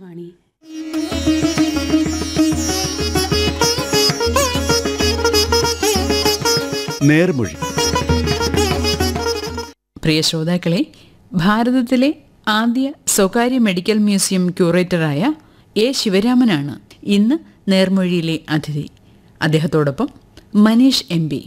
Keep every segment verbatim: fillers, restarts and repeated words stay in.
ആകാശവാണി. നേർമൊഴി. പ്രിയ ശ്രോതാക്കളെ, ഭാരതത്തിലെ ആദ്യ സ്വകാര്യ മെഡിക്കൽ മ്യൂസിയം ക്യൂറേറ്ററായ എ ശിവരാമനാണ് ഇന്ന് നേർമൊഴിയിലെ അതിഥി. അദ്ദേഹത്തോടൊപ്പം മനീഷ് എം പി.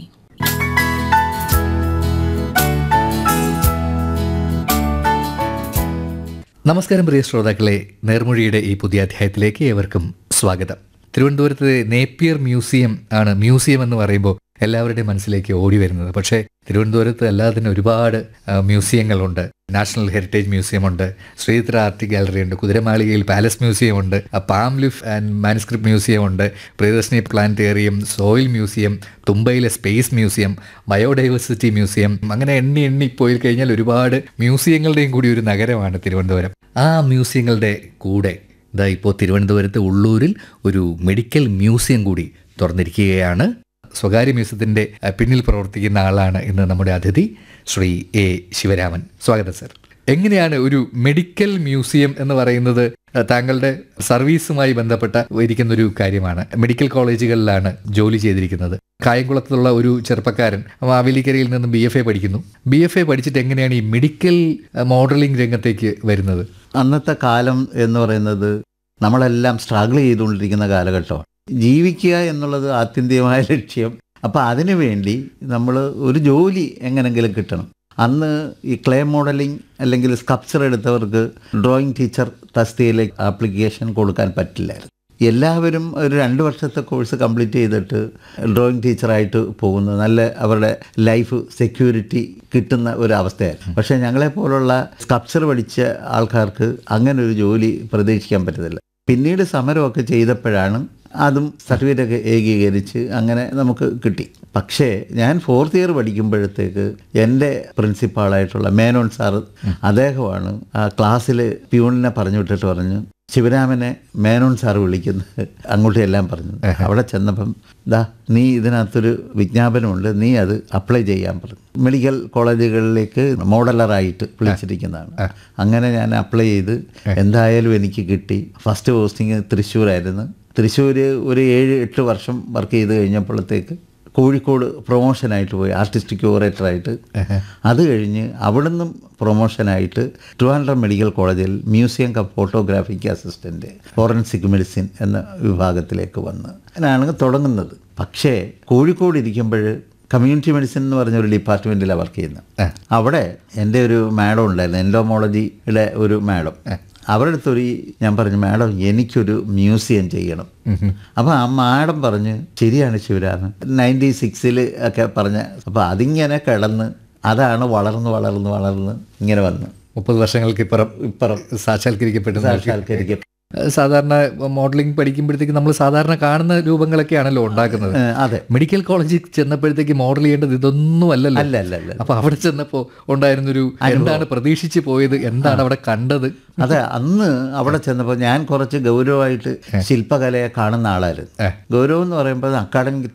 നമസ്കാരം പ്രിയ ശ്രോതാക്കളെ, നേർമൊഴിയുടെ ഈ പുതിയ അധ്യായത്തിലേക്ക് ഏവർക്കും സ്വാഗതം. തിരുവനന്തപുരത്ത് നേപ്പിയർ മ്യൂസിയം ആണ് മ്യൂസിയം എന്ന് പറയുമ്പോൾ എല്ലാവരുടെയും മനസ്സിലേക്ക് ഓടി വരുന്നത്. പക്ഷേ തിരുവനന്തപുരത്ത് അല്ലാതെ തന്നെ ഒരുപാട് മ്യൂസിയങ്ങളുണ്ട്. നാഷണൽ ഹെറിറ്റേജ് മ്യൂസിയം ഉണ്ട്, ശ്രീചിത്ര ആർട്ട് ഗാലറി ഉണ്ട്, കുതിരമാളികയിൽ പാലസ് മ്യൂസിയം ഉണ്ട്, പാം ലിഫ് ആൻഡ് മാനുസ്ക്രിപ്റ്റ് മ്യൂസിയം ഉണ്ട്, Priyadarshini planetarium, soil museum, തുമ്പയിലെ space museum, biodiversity museum, അങ്ങനെ എണ്ണി എണ്ണി പോയി കഴിഞ്ഞാൽ ഒരുപാട് മ്യൂസിയങ്ങളുടെയും കൂടി ഒരു നഗരമാണ് തിരുവനന്തപുരം. ആ മ്യൂസിയങ്ങളുടെ കൂടെ ഇതാ ഇപ്പോൾ തിരുവനന്തപുരത്ത് ഉള്ളൂരിൽ ഒരു മെഡിക്കൽ മ്യൂസിയം കൂടി തുറന്നിരിക്കുകയാണ്. സ്വകാര്യ മ്യൂസിയത്തിൻ്റെ പിന്നിൽ പ്രവർത്തിക്കുന്ന ആളാണ് ഇന്ന് നമ്മുടെ അതിഥി, ശ്രീ എ ശിവരാമൻ. സ്വാഗതം സർ. എങ്ങനെയാണ് ഒരു മെഡിക്കൽ മ്യൂസിയം എന്ന് പറയുന്നത്? താങ്കളുടെ സർവീസുമായി ബന്ധപ്പെട്ട ഇരിക്കുന്നൊരു കാര്യമാണ്. മെഡിക്കൽ കോളേജുകളിലാണ് ജോലി ചെയ്തിരിക്കുന്നത്. കായംകുളത്തുള്ള ഒരു ചെറുപ്പക്കാരൻ മാവേലിക്കരയിൽ നിന്ന് ബി എഫ് എ പഠിക്കുന്നു. ബി എഫ് എ പഠിച്ചിട്ട് എങ്ങനെയാണ് ഈ മെഡിക്കൽ മോഡലിംഗ് രംഗത്തേക്ക് വരുന്നത്? അന്നത്തെ കാലം എന്ന് പറയുന്നത് നമ്മളെല്ലാം സ്ട്രഗിൾ ചെയ്തുകൊണ്ടിരിക്കുന്ന കാലഘട്ടമാണ്. ജീവിക്കുക എന്നുള്ളത് ആത്യന്തികമായ ലക്ഷ്യം. അപ്പോൾ അതിനു വേണ്ടി നമ്മൾ ഒരു ജോലി എങ്ങനെങ്കിലും കിട്ടണം. അന്ന് ഈ ക്ലേ മോഡലിംഗ് അല്ലെങ്കിൽ സ്കൾപ്ചർ എടുത്തവർക്ക് ഡ്രോയിങ് ടീച്ചർ തസ്തികയിലേക്ക് ആപ്ലിക്കേഷൻ കൊടുക്കാൻ പറ്റില്ലായിരുന്നു. എല്ലാവരും ഒരു രണ്ട് വർഷത്തെ കോഴ്സ് കംപ്ലീറ്റ് ചെയ്തിട്ട് ഡ്രോയിങ് ടീച്ചറായിട്ട് പോകുന്നു. നല്ല അവരുടെ ലൈഫ് സെക്യൂരിറ്റി കിട്ടുന്ന ഒരു അവസ്ഥയായിരുന്നു. പക്ഷേ ഞങ്ങളെപ്പോലുള്ള സ്കൾപ്ചർ പഠിച്ച ആൾക്കാർക്ക് അങ്ങനെ ഒരു ജോലി പ്രതീക്ഷിക്കാൻ പറ്റത്തില്ല. പിന്നീട് സമരമൊക്കെ ചെയ്തപ്പോഴാണ് അതും സർട്ടിഫിക്കറ്റൊക്കെ ഏകീകരിച്ച് അങ്ങനെ നമുക്ക് കിട്ടി. പക്ഷേ ഞാൻ ഫോർത്ത് ഇയർ പഠിക്കുമ്പോഴത്തേക്ക് എൻ്റെ പ്രിൻസിപ്പാളായിട്ടുള്ള മേനോൻ സാറ് അദ്ദേഹമാണ് ആ ക്ലാസ്സിൽ പ്യൂണിനെ പറഞ്ഞു വിട്ടിട്ട് പറഞ്ഞു, ശിവരാമനെ മേനോൻ സാറ് വിളിക്കുന്നത്, അങ്ങോട്ടും എല്ലാം പറഞ്ഞു. അവിടെ ചെന്നപ്പം ദാ നീ ഇതിനകത്തൊരു വിജ്ഞാപനമുണ്ട്, നീ അത് അപ്ലൈ ചെയ്യാൻ പറഞ്ഞു. മെഡിക്കൽ കോളേജുകളിലേക്ക് മോഡലറായിട്ട് വിളിച്ചിരിക്കുന്നതാണ്. അങ്ങനെ ഞാൻ അപ്ലൈ ചെയ്ത് എന്തായാലും എനിക്ക് കിട്ടി. First posting തൃശ്ശൂരായിരുന്നു. തൃശ്ശൂർ ഒരു ഏഴ് എട്ട് വർഷം വർക്ക് ചെയ്ത് കഴിഞ്ഞപ്പോഴത്തേക്ക് കോഴിക്കോട് പ്രൊമോഷനായിട്ട് പോയി, ആർട്ടിസ്റ്റിക് ക്യൂറേറ്ററായിട്ട്. അത് കഴിഞ്ഞ് അവിടെ നിന്നും പ്രൊമോഷനായിട്ട് ട്രിവാൻഡ്രം മെഡിക്കൽ കോളേജിൽ museum come photographic assistant forensic medicine എന്ന വിഭാഗത്തിലേക്ക് വന്ന് അങ്ങനെയാണ് തുടങ്ങുന്നത്. പക്ഷേ കോഴിക്കോട് ഇരിക്കുമ്പോൾ കമ്മ്യൂണിറ്റി മെഡിസിൻ എന്ന് പറഞ്ഞൊരു ഡിപ്പാർട്ട്മെൻറ്റിലാണ് വർക്ക് ചെയ്യുന്നത്. അവിടെ എൻ്റെ ഒരു മാഡം ഉണ്ടായിരുന്നു, എൻഡോമോളജിയുടെ ഒരു മാഡം. അവരുടെ അടുത്തൊരു ഞാൻ പറഞ്ഞു, മാഡം എനിക്കൊരു മ്യൂസിയം ചെയ്യണം. അപ്പോൾ ആ മാഡം പറഞ്ഞ് ശരിയാണ് ശിവരാമൻ, നയൻറ്റി സിക്സിൽ ഒക്കെ പറഞ്ഞ. അപ്പോൾ അതിങ്ങനെ കിടന്ന് അതാണ് വളർന്ന് വളർന്ന് വളർന്ന് ഇങ്ങനെ വന്ന് മുപ്പത് വർഷങ്ങൾക്ക് ഇപ്പുറം ഇപ്പുറം സാക്ഷാത്കരിക്കപ്പെട്ടു. സാക്ഷാത്കരിക്കും. സാധാരണ മോഡലിംഗ് പഠിക്കുമ്പോഴത്തേക്ക് നമ്മൾ സാധാരണ കാണുന്ന രൂപങ്ങളൊക്കെയാണല്ലോ ഉണ്ടാക്കുന്നത്. അതെ. മെഡിക്കൽ കോളേജിൽ ചെന്നപ്പോഴത്തേക്ക് മോഡൽ ചെയ്യേണ്ടത് ഇതൊന്നും അല്ലല്ലോ. അല്ല അല്ല അല്ല അപ്പൊ അവിടെ ചെന്നപ്പോൾ ഉണ്ടായിരുന്നൊരു എന്താണ് പ്രതീക്ഷിച്ച് പോയത്, എന്താണ് അവിടെ കണ്ടത്? അതെ, അന്ന് അവിടെ ചെന്നപ്പോൾ ഞാൻ കുറച്ച് ഗൗരവമായിട്ട് ശില്പകലയെ കാണുന്ന ആളായിരുന്നു. ഗൗരവം എന്ന് പറയുമ്പോൾ അക്കാഡമിക്